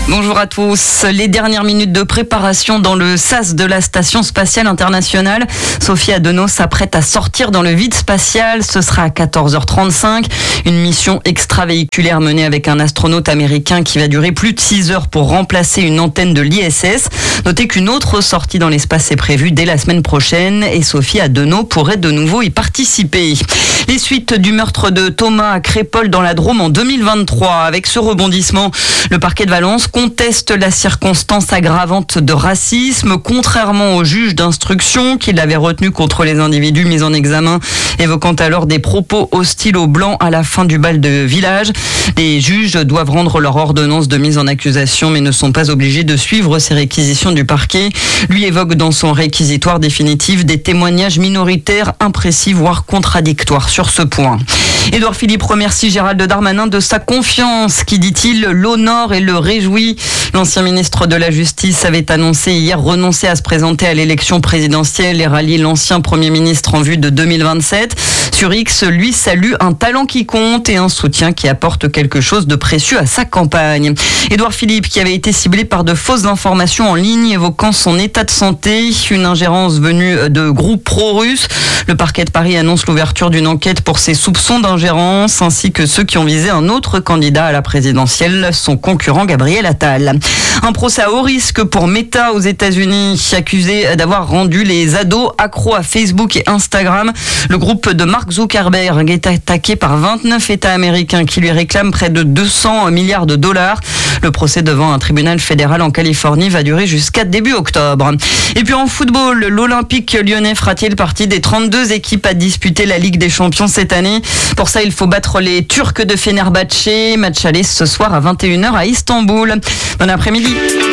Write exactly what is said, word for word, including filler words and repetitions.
Bonjour à tous. Les dernières minutes de préparation dans le sas de la Station spatiale internationale. Sophie Adenau s'apprête à sortir dans le vide spatial. Ce sera à quatorze heures trente-cinq. Une mission extravéhiculaire menée avec un astronaute américain qui va durer plus de six heures pour remplacer une antenne de l'I S S. Notez qu'une autre sortie dans l'espace est prévue dès la semaine prochaine et Sophie Adenau pourrait de nouveau y participer. Les suites du meurtre de Thomas à Crépol dans la Drôme en deux mille vingt-trois. Avec ce rebondissement, le parquet de Valence conteste la circonstance aggravante de racisme, contrairement au juge d'instruction qui l'avait retenu contre les individus mis en examen, évoquant alors des propos hostiles aux Blancs à la fin du bal de village. Les juges doivent rendre leur ordonnance de mise en accusation, mais ne sont pas obligés de suivre ces réquisitions du parquet. Lui évoque dans son réquisitoire définitif des témoignages minoritaires, imprécis, voire contradictoires sur ce point. Édouard Philippe remercie Gérald Darmanin de sa confiance, qui, dit-il, l'honore et le réjouit. L'ancien ministre de la Justice avait annoncé hier renoncer à se présenter à l'élection présidentielle et rallier l'ancien Premier ministre en vue de deux mille vingt-sept. Sur X, lui salue un talent qui compte et un soutien qui apporte quelque chose de précieux à sa campagne. Édouard Philippe, qui avait été ciblé par de fausses informations en ligne évoquant son état de santé, une ingérence venue de groupes pro-russes. Le parquet de Paris annonce l'ouverture d'une enquête pour ses soupçons d'ingérence, ainsi que ceux qui ont visé un autre candidat à la présidentielle, son concurrent Gabriel Attal. Un procès à haut risque pour Meta aux États-Unis, accusé d'avoir rendu les ados accros à Facebook et Instagram. Le groupe de Mark Zuckerberg est attaqué par vingt-neuf États américains qui lui réclament près de deux cents milliards de dollars. Le procès devant un tribunal fédéral en Californie va durer jusqu'à début octobre. Et puis en football, l'Olympique lyonnais fera-t-il partie des trente-deux équipes à disputer la Ligue des Champions cette année? Pour ça, il faut battre les Turcs de Fenerbahçe. Match aller ce soir à vingt et une heures à Istanbul. Bon après-midi.